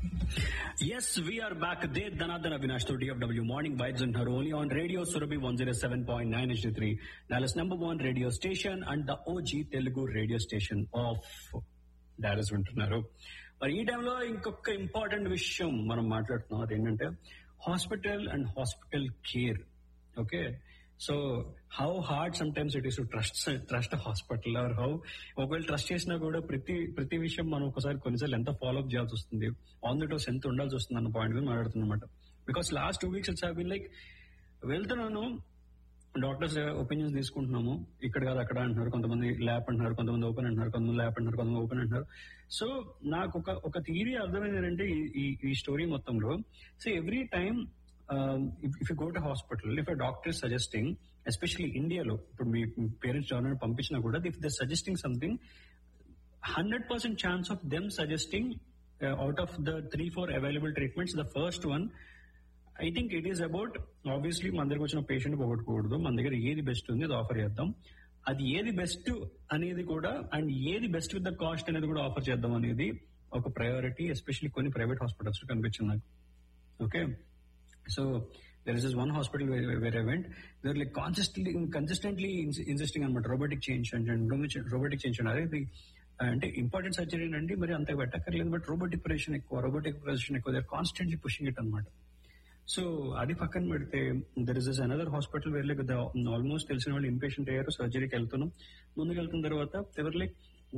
Yes, we are back. They Dhanadhan Avinash to DFW Morning Vibes and her only on Radio Surabhi 107.9 HD3, Dallas #1 radio station and the OG Telugu radio station of Dallas వింటున్నారు. మరి ఈ టైంలో ఇంకొక important విషయం మనం మాట్లాడుతున్నాం. అదేంటంటే hospital and hospital care. Okay, so how hard some times it is to trust hospital are how, ఒకవేళ ట్రస్ట్ చేసినా కూడా ప్రతి విషయం మనం ఒకసారి కొన్నిసార్లు ఎంత ఫాలో అప్ చేయాల్సి వస్తుంది, ఆన్ ది డోస్ ఎంత ఉండాల్సి వస్తుంది అన్న పాయింట్ మీద మాట్లాడుతున్నమాట. Because last 2 weeks it's have been like వెళ్తున్నాను, డాక్టర్స్ ఒపీనియన్స్ తీసుకుంటున్నాము, ఇక్కడ కాదు అక్కడ అంటున్నారు, కొంతమంది ల్యాబ్ అంటున్నారు, కొంతమంది ఓపెన్ అంటున్నారు, కొంతమంది ల్యాబ్ అంటున్నారు, కొంతమంది ఓపెన్ అంటున్నారు. సో నాకు ఒక థియరీ అర్థమైంది ఏంటంటే ఈ స్టోరీ మొత్తంలో, so every time if you go to hospital, if a doctor is suggesting, especially ఇండియాలో ఇప్పుడు మీ పేరెంట్స్ ఎవరైనా పంపించినా కూడా, if they're suggesting something, 100% chance of them suggesting out of the 3-4 available treatments, the first one, I think it is about, obviously మన దగ్గరకు వచ్చిన patient పోగొట్టుకోకూడదు, మన దగ్గర ఏది బెస్ట్ ఉంది అది ఆఫర్ చేద్దాం, అది ఏది బెస్ట్ అనేది కూడా అండ్ ఏది బెస్ట్ విత్ ద కాస్ట్ అనేది కూడా ఆఫర్ చేద్దాం అనేది ఒక ప్రయారిటీ, ఎస్పెషల్లీ కొన్ని ప్రైవేట్ హాస్పిటల్స్ లో కనిపించింది నాకు. Okay, so there is this one hospital where I went, they were like consistently insisting on robotic change and robotic change అంటే ఇంపార్టెంట్ సర్జరీ అండి, మరి అంత పెట్టక్కర్లేదు, బట్ రోబోటిక్ ఆపరేషన్ ఎక్కువ, they are constantly pushing it అనమాట. So అది పక్కన పెడితే there is another hospital wear like almost తెలిసిన వాళ్ళు ఇంపేషెంట్ అయ్యారు, సర్జరీకి వెళ్తున్నాం, ముందుకు వెళ్తున్న తర్వాత ఎవరు లైక్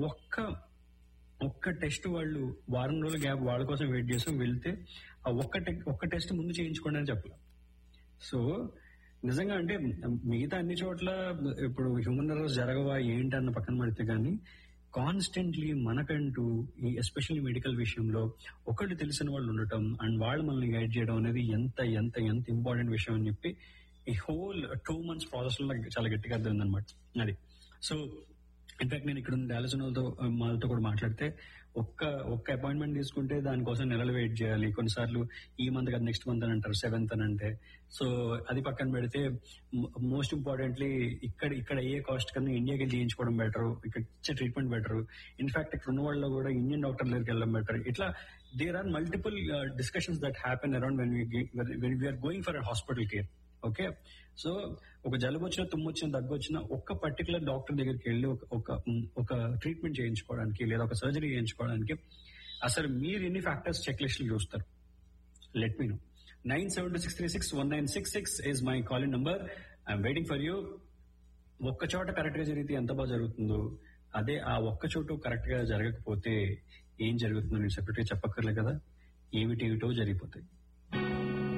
ఒక్క టెస్ట్ వాళ్ళు వారం రోజుల గ్యాప్ వాళ్ళ కోసం వెయిట్ చేసాం, వెళ్తే ఆ ఒక్క టెస్ట్ ముందు చేయించుకోండి అని చెప్పలేదు. సో నిజంగా అంటే మిగతా అన్ని చోట్ల ఇప్పుడు హ్యూమన్ ఎర్రర్స్ జరగవా ఏంటి అన్న పక్కన పడితే కానీ, కాన్స్టెంట్లీ మనకంటూ ఈ ఎస్పెషల్లీ మెడికల్ విషయంలో ఒకళ్ళు తెలిసిన వాళ్ళు ఉండటం అండ్ వాళ్ళు మనల్ని గైడ్ చేయడం అనేది ఎంత ఎంత ఎంత ఇంపార్టెంట్ విషయం అని చెప్పి ఈ హోల్ 2 months ప్రాసెస్ లో నాకు చాలా గట్టిగా అర్థమైంది అనమాట అది. సో ఇన్ఫాక్ట్ నేను ఇక్కడ డాలస్ వాళ్ళతో కూడా మాట్లాడితే ఒక్క అపాయింట్మెంట్ తీసుకుంటే దానికోసం నెలలు వెయిట్ చేయాలి, కొన్నిసార్లు ఈ మంత్ కదా నెక్స్ట్ మంత్ అని అంటారు, 7th అని అంటే. సో అది పక్కన పెడితే మోస్ట్ ఇంపార్టెంట్లీ ఇక్కడ అయ్యే కాస్ట్ కన్నా ఇండియాకి చేయించుకోవడం బెటర్, ఇక్కడ ఇచ్చే ట్రీట్మెంట్ బెటర్, ఇన్ఫాక్ట్ ఇక్కడ ఉన్న వాళ్ళు కూడా ఇండియన్ డాక్టర్ దగ్గరికి వెళ్ళడం బెటర్. ఇట్లా there are multiple discussions that happen around when we are going for a hospital care. Okay, so ఒక జలుబు వచ్చినా, తుమ్ము వచ్చినా, దగ్గు వచ్చినా ఒక్క పర్టికులర్ డాక్టర్ దగ్గరికి వెళ్ళి ఒక ట్రీట్మెంట్ చేయించుకోవడానికి లేదా ఒక సర్జరీ చేయించుకోవడానికి అసలు మీరు ఎన్ని ఫ్యాక్టర్స్ చెక్ లిస్టులు చూస్తారు? Let me no. 9726361966 is my calling number. I'm waiting for you. ఒక్క చోట కరెక్ట్ గా జరిగితే ఎంత బాగా జరుగుతుందో, అదే ఆ ఒక్క చోటు కరెక్ట్ గా జరగకపోతే ఏం జరుగుతుందో నేను సెపరేట్ గా చెప్పక్కర్లే కదా, ఏమిటేమిటో జరిగిపోతాయి.